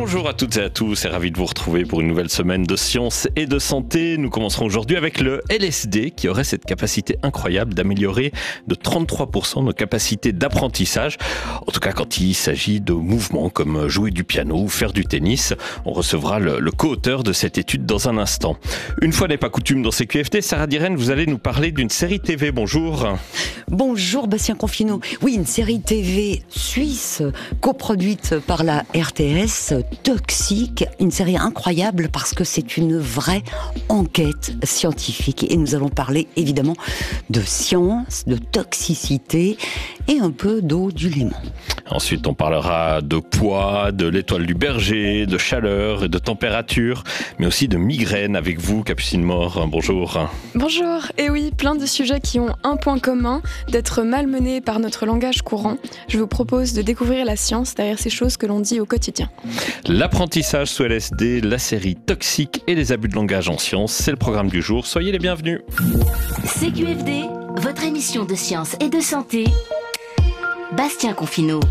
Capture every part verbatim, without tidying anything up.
Bonjour à toutes et à tous, et ravi de vous retrouver pour une nouvelle semaine de sciences et de santé. Nous commencerons aujourd'hui avec le L S D qui aurait cette capacité incroyable d'améliorer de trente-trois pour cent nos capacités d'apprentissage. En tout cas quand il s'agit de mouvements comme jouer du piano ou faire du tennis. On recevra le, le co-auteur de cette étude dans un instant. Une fois n'est pas coutume dans C Q F D, Sarah Diren, vous allez nous parler d'une série T V. Bonjour. Bonjour Bastien Confineau. Oui, une série T V suisse coproduite par la R T S, Toxique, une série incroyable parce que c'est une vraie enquête scientifique et nous allons parler évidemment de science, de toxicité et un peu d'eau du Léman. Ensuite, on parlera de poids, de l'étoile du berger, de chaleur et de température, mais aussi de migraine avec vous, Capucine Mort. Bonjour. Bonjour. Et oui, plein de sujets qui ont un point commun, d'être malmenés par notre langage courant. Je vous propose de découvrir la science derrière ces choses que l'on dit au quotidien. L'apprentissage sous L S D, la série Toxique et les abus de langage en sciences, c'est le programme du jour. Soyez les bienvenus. C Q F D, votre émission de science et de santé. Bastien Confineau.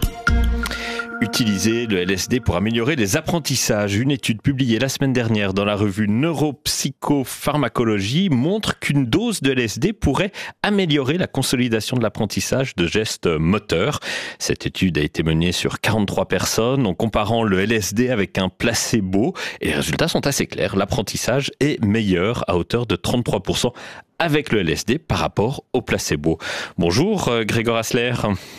Utiliser le L S D pour améliorer les apprentissages. Une étude publiée la semaine dernière dans la revue Neuropsychopharmacologie montre qu'une dose de L S D pourrait améliorer la consolidation de l'apprentissage de gestes moteurs. Cette étude a été menée sur quarante-trois personnes en comparant le L S D avec un placebo et les résultats sont assez clairs. L'apprentissage est meilleur à hauteur de trente-trois pour cent avec le L S D par rapport au placebo. Bonjour Grégoire Asler.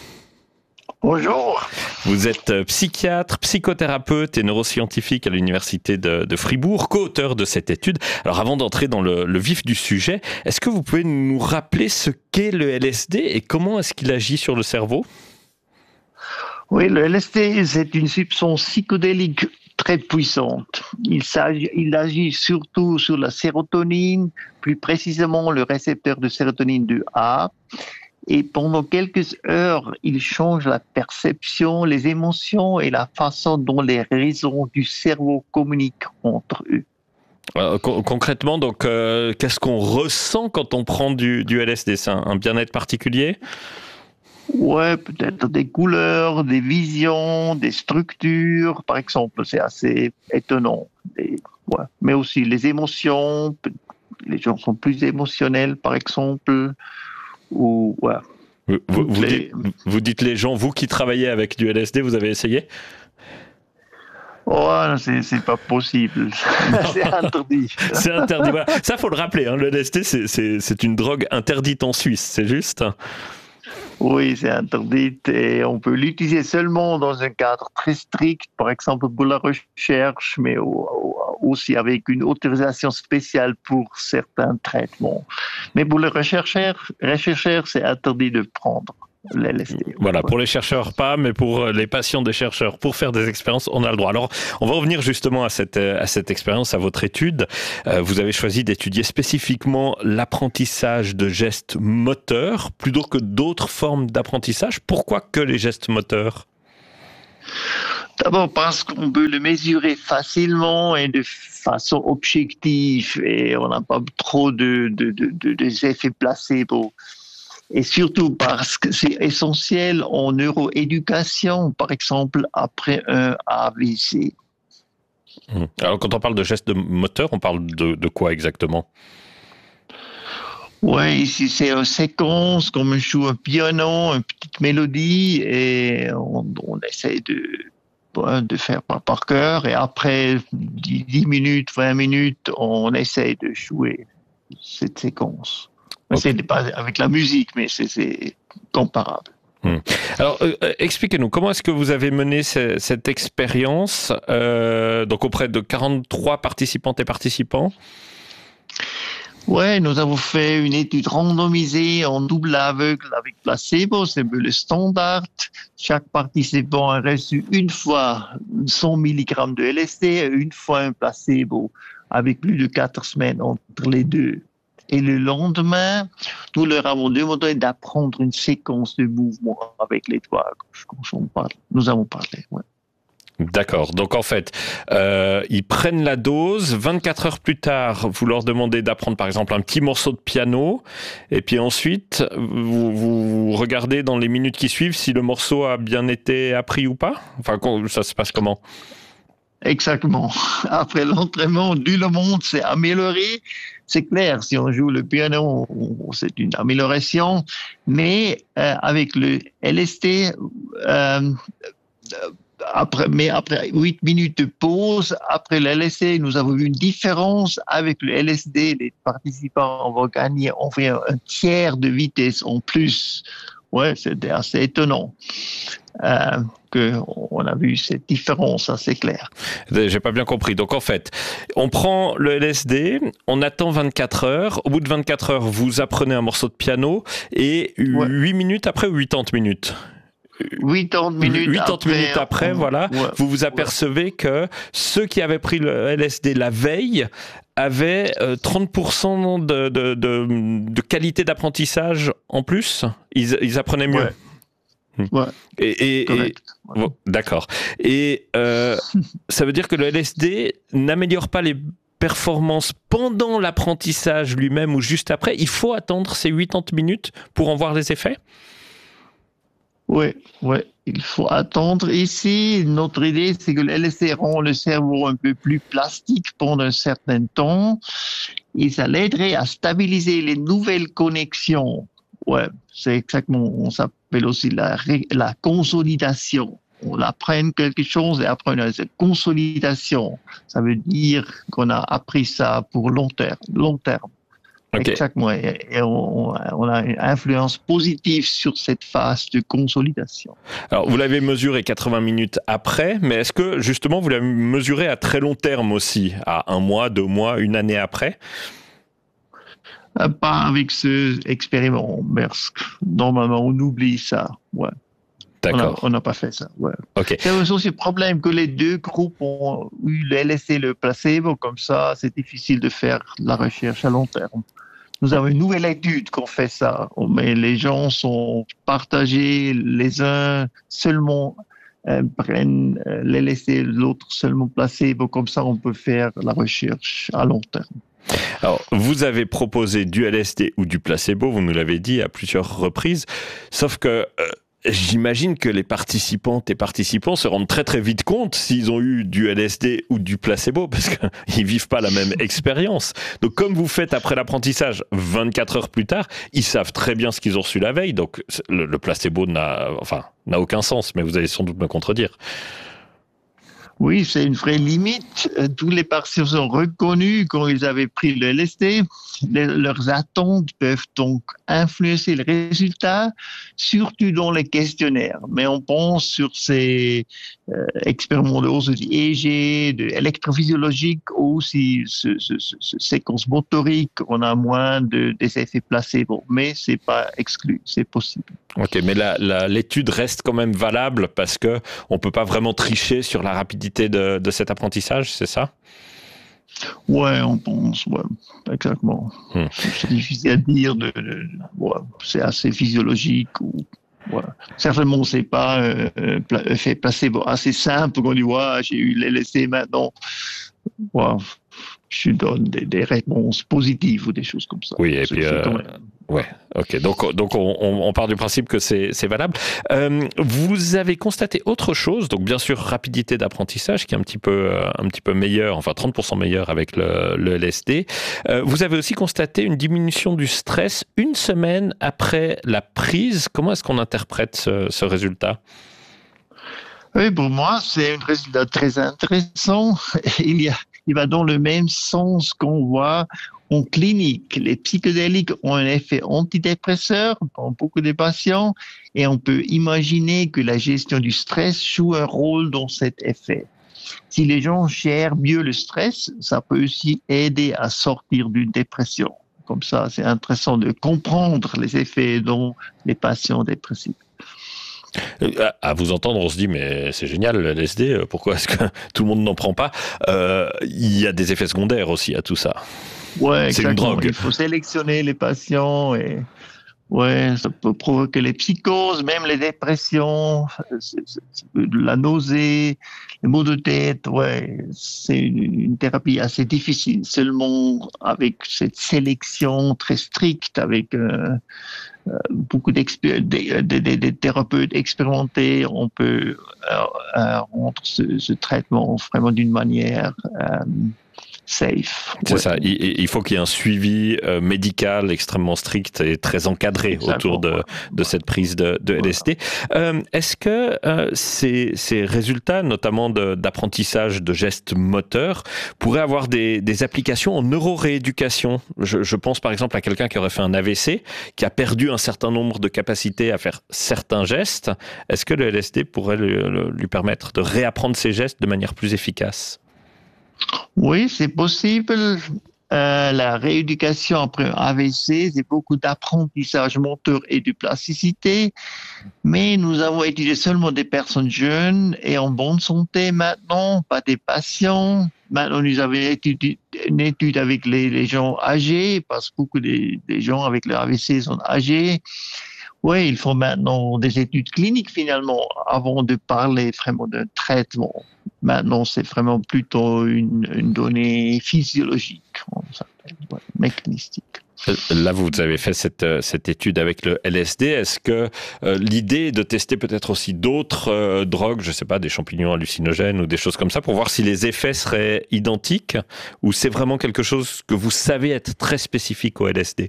Bonjour. Vous êtes psychiatre, psychothérapeute et neuroscientifique à l'université de, de Fribourg, co-auteur de cette étude. Alors avant d'entrer dans le, le vif du sujet, est-ce que vous pouvez nous rappeler ce qu'est le L S D et comment est-ce qu'il agit sur le cerveau ? Oui, le L S D, c'est une substance psychédélique très puissante. Il, s'agit, il agit surtout sur la sérotonine, plus précisément le récepteur de sérotonine du A. Et pendant quelques heures, il change la perception, les émotions et la façon dont les réseaux du cerveau communiquent entre eux. Euh, con- concrètement, donc, euh, qu'est-ce qu'on ressent quand on prend du, du L S D ? C'est un, un bien-être particulier ? Ouais, peut-être des couleurs, des visions, des structures, par exemple, c'est assez étonnant. Des, ouais. Mais aussi les émotions, les gens sont plus émotionnels, par exemple. Ou, ouais. Vous, vous, vous, les... dites, vous dites les gens, vous qui travaillez avec du L S D, vous avez essayé ? Oh, c'est, c'est pas possible. C'est interdit. C'est interdit. Voilà. Ça, faut le rappeler. Hein. Le L S D, c'est, c'est, c'est une drogue interdite en Suisse, c'est juste ? Oui, c'est interdit et on peut l'utiliser seulement dans un cadre très strict, par exemple pour la recherche, mais aussi avec une autorisation spéciale pour certains traitements. Mais pour les chercheurs, chercheurs c'est interdit de prendre le L S D. Voilà, pour les chercheurs pas, mais pour les patients des chercheurs, pour faire des expériences, on a le droit. Alors, on va revenir justement à cette, à cette expérience, à votre étude. Euh, vous avez choisi d'étudier spécifiquement l'apprentissage de gestes moteurs, plutôt que d'autres formes d'apprentissage. Pourquoi que les gestes moteurs ? D'abord parce qu'on peut le mesurer facilement et de façon objective, et on n'a pas trop de, de, de, de, des effets placebo. Et surtout parce que c'est essentiel en neuroéducation, par exemple après un A V C. Alors quand on parle de gestes de moteur, on parle de, de quoi exactement ? Oui, ici c'est une séquence, comme on joue un piano, une petite mélodie, et on, on essaie de, de faire par, par cœur, et après dix minutes, vingt minutes, on essaie de jouer cette séquence. Okay. C'est pas avec la musique, mais c'est, c'est comparable. Hum. Alors, euh, expliquez-nous, comment est-ce que vous avez mené ce, cette expérience euh, donc auprès de quarante-trois participantes et participants ? Oui, nous avons fait une étude randomisée en double aveugle avec placebo, c'est le standard. Chaque participant a reçu une fois cent milligrammes de L S D et une fois un placebo, avec plus de quatre semaines entre les deux. Et le lendemain, nous leur avons demandé d'apprendre une séquence de mouvements avec les doigts. Nous avons parlé, ouais. D'accord. Donc en fait, euh, ils prennent la dose. vingt-quatre heures plus tard, vous leur demandez d'apprendre par exemple un petit morceau de piano. Et puis ensuite, vous, vous regardez dans les minutes qui suivent si le morceau a bien été appris ou pas. Enfin, ça se passe comment ? exactement. Après l'entraînement, tout le monde s'est amélioré. C'est clair, si on joue le piano, c'est une amélioration. Mais euh, avec le L S D, euh, après, mais après huit minutes de pause, après le L S D, nous avons vu une différence. Avec le L S D, les participants vont gagner environ un tiers de vitesse en plus. Ouais, c'était assez étonnant. Euh, qu'on a vu cette différence, ça c'est clair. J'ai pas bien compris. Donc en fait, on prend le L S D, on attend vingt-quatre heures. Au bout de vingt-quatre heures, vous apprenez un morceau de piano et ouais. huit minutes après ou quatre-vingts minutes quatre-vingts minutes quatre-vingts après, minutes après, on... voilà, ouais. vous vous apercevez ouais. que ceux qui avaient pris le L S D la veille avaient euh, trente pour cent de, de, de, de qualité d'apprentissage en plus. Ils, ils apprenaient mieux. Ouais. Ouais. Et, et, et bon, d'accord. Et euh, ça veut dire que le L S D n'améliore pas les performances pendant l'apprentissage lui-même ou juste après. Il faut attendre ces quatre-vingts minutes pour en voir les effets. Oui, oui, il faut attendre. Ici, notre idée, c'est que le L S D rend le cerveau un peu plus plastique pendant un certain temps et ça l'aiderait à stabiliser les nouvelles connexions. Ouais, c'est exactement, on s'appelle aussi la, la consolidation. On apprend quelque chose et après on a cette consolidation. Ça veut dire qu'on a appris ça pour long terme. Long terme. Okay. Exactement. Et on, on a une influence positive sur cette phase de consolidation. Alors, vous l'avez mesuré quatre-vingts minutes après, mais est-ce que justement vous l'avez mesuré à très long terme aussi, à un mois, deux mois, une année après ? Pas avec ce expériment, parce que normalement on oublie ça. Ouais. D'accord. On n'a pas fait ça. Ouais. Okay. C'est aussi le problème que les deux groupes ont eu le L S D et le placebo, comme ça c'est difficile de faire la recherche à long terme. Nous avons une nouvelle étude qu'on fait ça, mais les gens sont partagés, les uns seulement euh, prennent l'L S D, l'autre seulement placebo, comme ça on peut faire la recherche à long terme. Alors, vous avez proposé du L S D ou du placebo, vous nous l'avez dit à plusieurs reprises, sauf que euh, j'imagine que les participantes et participants se rendent très très vite compte s'ils ont eu du L S D ou du placebo, parce qu'ils vivent pas la même expérience. Donc comme vous faites après l'apprentissage vingt-quatre heures plus tard, ils savent très bien ce qu'ils ont reçu la veille, donc le, le placebo n'a, enfin, n'a aucun sens, mais vous allez sans doute me contredire. Oui, c'est une vraie limite. Tous les participants ont reconnu quand ils avaient pris le L S D. Les, leurs attentes peuvent donc influencer le résultat, surtout dans les questionnaires. Mais on pense sur ces euh, expériments de hausse de E E G, de électrophysiologique, ou aussi ce, ce, ce, ce séquence motorique, on a moins de, des effets placebo. Mais c'est pas exclu, c'est possible. Ok, mais la, la, l'étude reste quand même valable parce que on peut pas vraiment tricher sur la rapidité de, de cet apprentissage, c'est ça ? Ouais, on pense, ouais, exactement. Hmm. C'est difficile à dire, de, de, ouais, c'est assez physiologique. Ou, ouais. Certainement, c'est pas un euh, effet placebo assez simple qu'on dit, ouais, j'ai eu les L S D maintenant. Ouais, je donne des, des réponses positives ou des choses comme ça. Oui, et c'est, puis... c'est euh... Ouais, ok. Donc, donc on, on part du principe que c'est, c'est valable. Euh, vous avez constaté autre chose, donc bien sûr rapidité d'apprentissage qui est un petit peu, un petit peu meilleure, enfin trente pour cent meilleure avec le, le L S D. Euh, vous avez aussi constaté une diminution du stress une semaine après la prise. Comment est-ce qu'on interprète ce, ce résultat ? Oui, pour moi, c'est un résultat très intéressant. Il y a, il va dans le même sens qu'on voit en clinique. Les psychédéliques ont un effet antidépresseur dans beaucoup de patients et on peut imaginer que la gestion du stress joue un rôle dans cet effet. Si les gens gèrent mieux le stress, ça peut aussi aider à sortir d'une dépression. Comme ça, c'est intéressant de comprendre les effets dans les patients dépressifs. À vous entendre, on se dit mais c'est génial le L S D, pourquoi est-ce que tout le monde n'en prend pas ? euh, Il y a des effets secondaires aussi à tout ça. Ouais, c'est exactement. Une drogue. Il faut sélectionner les patients et ouais, ça peut provoquer les psychoses, même les dépressions, c'est, c'est, c'est la nausée, les maux de tête, ouais, c'est une, une thérapie assez difficile. Seulement avec cette sélection très stricte, avec euh, euh, beaucoup d'expé- de, de, de, de thérapeutes expérimentés, on peut euh, euh, rendre ce, ce traitement vraiment d'une manière euh, safe. C'est ouais. ça. Il, il faut qu'il y ait un suivi euh, médical extrêmement strict et très encadré Exactement, autour de, ouais. de cette prise de, de L S D. Voilà. Euh, est-ce que euh, ces, ces résultats, notamment de, d'apprentissage de gestes moteurs, pourraient avoir des, des applications en neurorééducation ? je, je pense par exemple à quelqu'un qui aurait fait un A V C, qui a perdu un certain nombre de capacités à faire certains gestes. Est-ce que le L S D pourrait lui, lui permettre de réapprendre ces gestes de manière plus efficace ? Oui, c'est possible. Euh, la rééducation après un A V C, c'est beaucoup d'apprentissage moteur et de plasticité. Mais nous avons étudié seulement des personnes jeunes et en bonne santé maintenant, pas des patients. Maintenant, nous avons étudié, une étude avec les, les gens âgés, parce que beaucoup des, des gens avec le A V C sont âgés. Oui, il faut maintenant des études cliniques finalement avant de parler vraiment d'un traitement. Maintenant, c'est vraiment plutôt une, une donnée physiologique, on s'appelle, ouais, mécanistique. Là, vous avez fait cette, cette étude avec le L S D. Est-ce que euh, l'idée est de tester peut-être aussi d'autres euh, drogues, je ne sais pas, des champignons hallucinogènes ou des choses comme ça, pour voir si les effets seraient identiques, ou c'est vraiment quelque chose que vous savez être très spécifique au L S D ?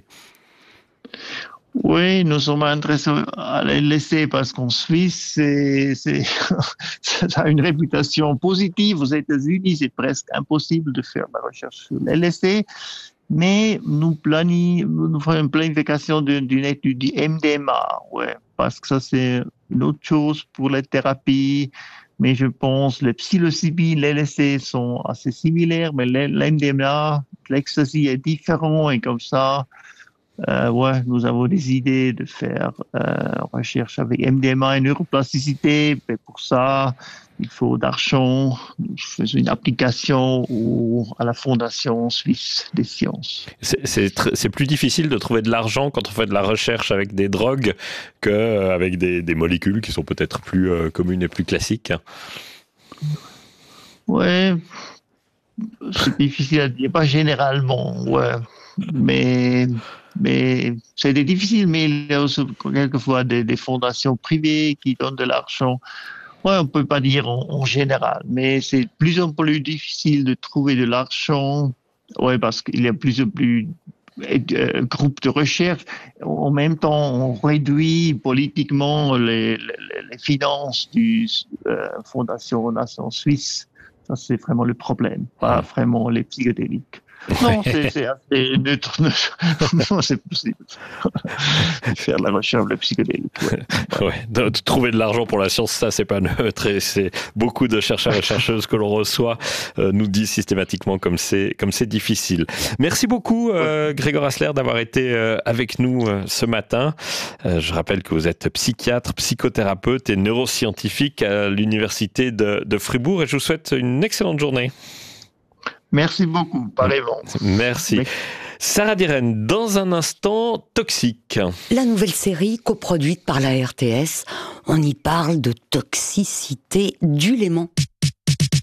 Oui, nous sommes intéressés à les laisser parce qu'en Suisse, c'est, c'est, ça a une réputation positive. Aux États-Unis, c'est presque impossible de faire la recherche sur l'L S D. Mais nous planifions, nous ferons une planification d'une, d'une étude du M D M A, ouais, parce que ça, c'est une autre chose pour les thérapies. Mais je pense que les psilocybine, l'L S D sont assez similaires, mais l'M D M A, l'ecstasy est différent et comme ça, Euh, ouais, nous avons des idées de faire euh, recherche avec M D M A et neuroplasticité, mais pour ça, il faut d'argent. Nous faisons une application au, à la Fondation Suisse des Sciences. C'est, c'est, tr- c'est plus difficile de trouver de l'argent quand on fait de la recherche avec des drogues qu'avec des, des molécules qui sont peut-être plus euh, communes et plus classiques. Ouais, c'est difficile à dire, pas généralement, ouais, mais... Mais c'est difficile, mais il y a aussi quelquefois des, des fondations privées qui donnent de l'argent. Ouais, on peut pas dire en, en général, mais c'est de plus en plus difficile de trouver de l'argent. Ouais, parce qu'il y a plus en plus de groupes de recherche. En même temps, on réduit politiquement les, les, les finances du euh, Fondation Nation Suisse. Ça, c'est vraiment le problème, pas vraiment les psychédéliques. Non, c'est, c'est assez neutre. Non, c'est possible. Faire de la recherche de psychédélique. Ouais. Ouais. De, de trouver de l'argent pour la science, ça, c'est pas neutre. Et c'est beaucoup de chercheurs et chercheuses que l'on reçoit euh, nous disent systématiquement comme c'est, comme c'est difficile. Merci beaucoup, euh, Grégoire Hasler, d'avoir été euh, avec nous euh, ce matin. Euh, je rappelle que vous êtes psychiatre, psychothérapeute et neuroscientifique à l'université de, de Fribourg. Et je vous souhaite une excellente journée. Merci beaucoup, pareillement. Merci. Merci. Sarah Diren, dans un instant, Toxique. La nouvelle série coproduite par la R T S, on y parle de toxicité du léman.